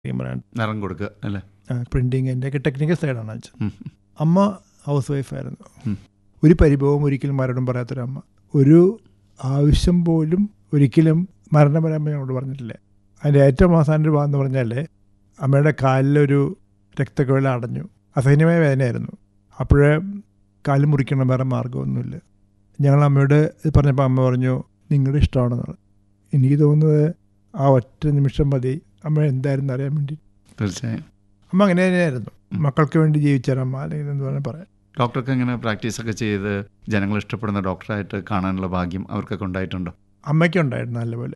നിറം കൊടുക്കുക അല്ലേ? പ്രിൻറ്റിങ്ങിൻ്റെ ഒക്കെ ടെക്നിക്കൽ സൈഡാണ് അച്ഛൻ. അമ്മ ഹൗസ് വൈഫായിരുന്നു. ഒരു പരിഭവം ഒരിക്കലും മരണം പറയാത്തൊരമ്മ. ഒരു ആവശ്യം പോലും ഒരിക്കലും മരണം വരാൻ ഞങ്ങളോട് പറഞ്ഞിട്ടില്ല. അതിൻ്റെ ഏറ്റവും അവസാന ഒരു ഭാഗം എന്ന് പറഞ്ഞാൽ അമ്മയുടെ കാലിലൊരു രക്തക്കുഴൽ അടഞ്ഞു. അസഹനീയമായ വേദനയായിരുന്നു. അപ്പോഴേ കാല് മുറിക്കണം, വേറെ മാർഗ്ഗമൊന്നുമില്ല. ഞങ്ങൾ അമ്മയോട് പറഞ്ഞപ്പോൾ അമ്മ പറഞ്ഞു നിങ്ങളുടെ ഇഷ്ടമാണെന്ന് പറഞ്ഞു. എനിക്ക് തോന്നുന്നത് ആ ഒറ്റ നിമിഷം മതി അമ്മ എന്തായിരുന്നു അറിയാൻ വേണ്ടി. തീർച്ചയായും അമ്മ അങ്ങനെ തന്നെയായിരുന്നു. മക്കൾക്ക് വേണ്ടി ജീവിച്ചാലമ്മ, അല്ലെങ്കിൽ എന്ന് വേണമെങ്കിൽ പറയാം. ഡോക്ടർക്ക് എങ്ങനെ പ്രാക്ടീസൊക്കെ ചെയ്ത് ജനങ്ങൾ ഇഷ്ടപ്പെടുന്ന ഡോക്ടറായിട്ട് കാണാനുള്ള ഭാഗ്യം അവർക്കൊക്കെ ഉണ്ടായിട്ടുണ്ടോ? അമ്മയ്ക്കുണ്ടായിരുന്നു നല്ലപോലെ.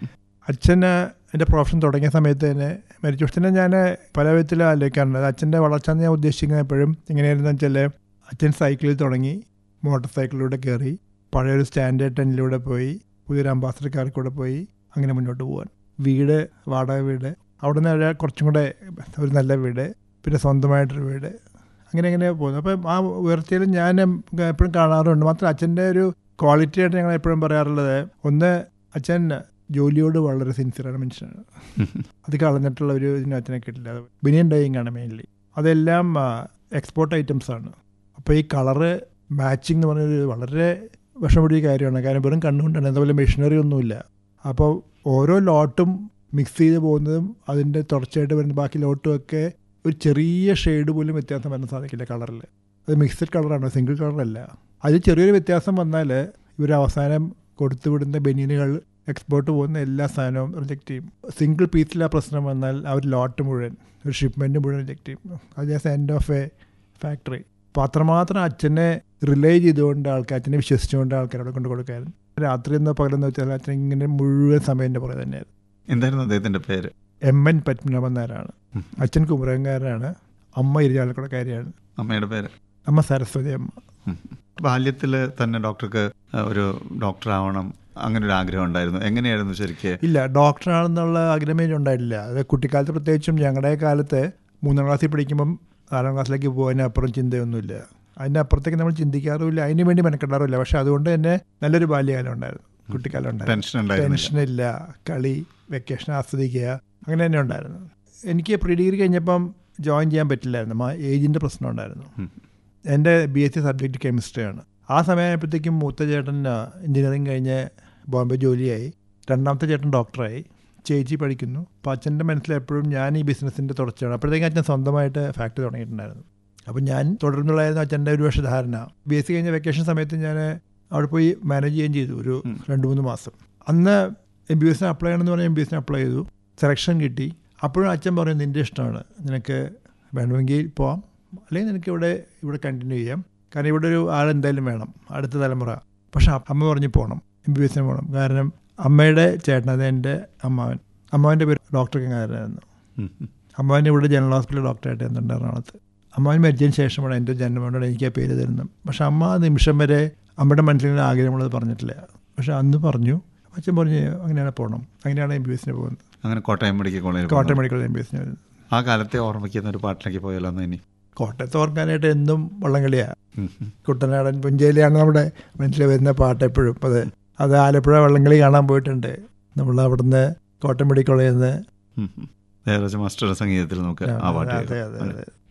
അച്ഛന് എൻ്റെ പ്രൊഫഷൻ തുടങ്ങിയ സമയത്ത് തന്നെ മരിച്ചു. പക്ഷേ ഞാൻ പല വിധത്തിൽ ആലോചിക്കാറുണ്ട്. അച്ഛൻ്റെ വളർച്ച എന്ന് ഞാൻ ഉദ്ദേശിക്കുന്നത് എപ്പോഴും എങ്ങനെയായിരുന്നു വെച്ചാൽ, അച്ഛൻ സൈക്കിളിൽ തുടങ്ങി, മോട്ടോർ സൈക്കിളിലൂടെ കയറി, പഴയൊരു സ്റ്റാൻഡേർഡ് 10 പോയി, പുതിയൊരു അംബാസഡർ കാറിൽ കൂടെ പോയി, അങ്ങനെ മുന്നോട്ട് പോകാൻ. വീട്, വാടക വീട്, അവിടെ നിന്ന് കുറച്ചും കൂടെ ഒരു നല്ല വീട്, പിന്നെ സ്വന്തമായിട്ടൊരു വീട്, അങ്ങനെ പോകുന്നു. അപ്പം ആ ഉയർച്ചയിൽ ഞാൻ എപ്പോഴും കാണാറുണ്ട്. മാത്രം അച്ഛൻ്റെ ഒരു ക്വാളിറ്റി ആയിട്ട് ഞങ്ങൾ എപ്പോഴും പറയാറുള്ളത്, ഒന്ന് അച്ഛൻ ജോലിയോട് വളരെ സിൻസിയറാണ് മനുഷ്യനാണ്. അത് കളഞ്ഞിട്ടുള്ള ഒരു ഇതിന് അച്ഛനെ കിട്ടില്ല. ബനിയൻ ഡൈയിങ് ആണ് മെയിൻലി. അതെല്ലാം എക്സ്പോർട്ട് ഐറ്റംസ് ആണ്. അപ്പോൾ ഈ കളറ് മാച്ചിങ് എന്ന് പറഞ്ഞൊരു വളരെ വിഷമപിടിയ കാര്യമാണ്. കാരണം വെറും കണ്ണുകൊണ്ടാണ്, അതുപോലെ മെഷീനറി ഒന്നുമില്ല. അപ്പോൾ ഓരോ ലോട്ടും മിക്സ് ചെയ്ത് പോകുന്നതും അതിൻ്റെ തുടർച്ചയായിട്ട് വരുന്ന ബാക്കി ലോട്ടും ഒക്കെ ഒരു ചെറിയ ഷെയ്ഡ് പോലും വ്യത്യാസം വരാൻ സാധിക്കില്ല കളറിൽ. അത് മിക്സഡ് കളറാണ്, സിംഗിൾ കളറല്ല. അതിൽ ചെറിയൊരു വ്യത്യാസം വന്നാൽ ഇവർ അവസാനം കൊടുത്തുവിടുന്ന ബനിയനുകൾ, എക്സ്പോർട്ട് പോകുന്ന എല്ലാ സാധനവും റിജക്റ്റ് ചെയ്യും. സിംഗിൾ പീസിൽ ആ പ്രശ്നം വന്നാൽ അവർ ലോട്ട് മുഴുവൻ, ഒരു ഷിപ്മെൻറ്റ് മുഴുവൻ റിജക്റ്റ് ചെയ്യും. അത് just end of A factory. അപ്പോൾ അത്രമാത്രം അച്ഛനെ റിലേ ചെയ്തുകൊണ്ട് അച്ഛനെ വിശ്വസിച്ചുകൊണ്ട് ആൾക്കാരോട് കൊണ്ട് കൊടുക്കായിരുന്നു. രാത്രി എന്നോ പകലെന്ന് വെച്ചാൽ അച്ഛൻ ഇങ്ങനെ മുഴുവൻ സമയം എൻ്റെ പുറകെ തന്നെയായിരുന്നു. എന്തായിരുന്നു അദ്ദേഹത്തിൻ്റെ പേര്? എം.എൻ. പത്മനാഭൻ നായരാണ്. അച്ഛൻ കുമരകംകാരനാണ്, അമ്മ ഇരിഞ്ഞാലക്കുടക്കാരിയാണ്. അമ്മയുടെ പേര്? അമ്മ സരസ്വതി അമ്മ. ബാല്യത്തിൽ തന്നെ ഡോക്ടർക്ക് ഒരു ഡോക്ടറാവണം അങ്ങനെ ഒരു ആഗ്രഹം ഉണ്ടായിരുന്നു? എങ്ങനെയായിരുന്നു ശരിക്കും? ഇല്ല, ഡോക്ടറാണെന്നുള്ള ആഗ്രഹമേ ഉണ്ടായിട്ടില്ല. അത് കുട്ടിക്കാലത്ത്, പ്രത്യേകിച്ചും ഞങ്ങളുടെ കാലത്ത് 3ാം ക്ലാസ്സിൽ പഠിക്കുമ്പം 4ാം ക്ലാസ്സിലേക്ക് പോകാനപ്പുറം ചിന്തയൊന്നുമില്ല. അതിൻ്റെ അപ്പുറത്തേക്ക് നമ്മൾ ചിന്തിക്കാറുമില്ല, അതിന് വേണ്ടി മെനക്കെടാറുമില്ല. പക്ഷെ അതുകൊണ്ട് തന്നെ നല്ലൊരു ബാല്യകാലം ഉണ്ടായിരുന്നു, കുട്ടിക്കാലം ഉണ്ടായിരുന്നു. ടെൻഷനില്ല, കളി, വെക്കേഷൻ ആസ്വദിക്കുക, അങ്ങനെ തന്നെ ഉണ്ടായിരുന്നു. എനിക്ക് പ്രീ ഡിഗ്രി കഴിഞ്ഞപ്പം ജോയിൻ ചെയ്യാൻ പറ്റില്ലായിരുന്നു. ഏജിൻ്റെ പ്രശ്നം ഉണ്ടായിരുന്നു. എൻ്റെ BSc സബ്ജക്റ്റ് കെമിസ്ട്രിയാണ്. ആ സമയമായപ്പോഴത്തേക്കും മൂത്ത ചേട്ടൻ എഞ്ചിനീയറിങ് കഴിഞ്ഞ് ബോംബെ ജോലിയായി, രണ്ടാമത്തെ ചേട്ടൻ ഡോക്ടറായി, ചേച്ചി പഠിക്കുന്നു. അപ്പോൾ അച്ഛൻ്റെ മനസ്സിലെപ്പോഴും ഞാൻ ഈ ബിസിനസ്സിൻ്റെ തുടർച്ചയാണ്. അപ്പോഴത്തേക്കും അച്ഛൻ സ്വന്തമായിട്ട് ഫാക്ടറി തുടങ്ങിയിട്ടുണ്ടായിരുന്നു. അപ്പോൾ ഞാൻ തുടർന്നുള്ളതായിരുന്നു അച്ഛൻ്റെ ഒരു വർഷ ധാരണ. BSc കഴിഞ്ഞ വെക്കേഷൻ സമയത്ത് ഞാൻ അവിടെ പോയി മാനേജ് ചെയ്യുകയും ചെയ്തു ഒരു 2-3 മാസം. അന്ന് MBBS അപ്ലൈ ചെയ്യണമെന്ന് പറഞ്ഞാൽ MBBS അപ്ലൈ ചെയ്തു, സെലക്ഷൻ കിട്ടി. അപ്പോഴും അച്ഛൻ പറയും നിൻ്റെ ഇഷ്ടമാണ്, നിനക്ക് വേണമെങ്കിൽ പോവാം, അല്ലെങ്കിൽ നിനക്ക് ഇവിടെ കണ്ടിന്യൂ ചെയ്യാം, കാരണം ഇവിടെ ഒരു ആളെന്തായാലും വേണം, അടുത്ത തലമുറ. പക്ഷെ അമ്മ പറഞ്ഞ് പോകണം, MBBS പോകണം. കാരണം അമ്മയുടെ ചേട്ടൻ, അത് എൻ്റെ അമ്മാവൻ്റെ പേര് ഡോക്ടർ ഗംഗാധരനായിരുന്നു. അമ്മാവൻ്റെ ഇവിടെ ജനറൽ ഹോസ്പിറ്റൽ ഡോക്ടറായിട്ട് എന്നുണ്ട് എറണാകുളത്ത്. അമ്മാവൻ മരിച്ചതിന് ശേഷമാണ് എൻ്റെ ജന്മമാണ് എനിക്ക് ആ പേര് തരുന്നത്. പക്ഷെ അമ്മ ആ നിമിഷം വരെ അമ്മയുടെ മനസ്സിലുള്ള ആഗ്രഹമുള്ളത് പറഞ്ഞിട്ടില്ല. പക്ഷെ അന്ന് പറഞ്ഞു, അച്ഛൻ പറഞ്ഞു അങ്ങനെയാണ് പോകണം. അങ്ങനെയാണ് MBBS പോകുന്നത്. അങ്ങനെ കോട്ടയം മെഡിക്കൽ MBBS. ആ കാലത്തെ ഓർമ്മിക്കുന്ന ഒരു പാട്ടിലേക്ക് പോയാലോ? ഇനി കോട്ടയത്ത് ഓർക്കാനായിട്ട് എന്നും വള്ളംകളിയാണ്. കുട്ടനാടൻ പുഞ്ചയിലാണ് നമ്മുടെ മനസ്സിൽ വരുന്ന പാട്ട് എപ്പോഴും. അത് ആലപ്പുഴ വള്ളംകളി കാണാൻ പോയിട്ടുണ്ട് നമ്മൾ. അവിടുന്ന് കോട്ടയം മെഡിക്കൽ കോളേജിൽ നിന്ന് മാസ്റ്റർ സംഗീതത്തിൽ നമുക്ക് ആ പാട്ട്. അതെ.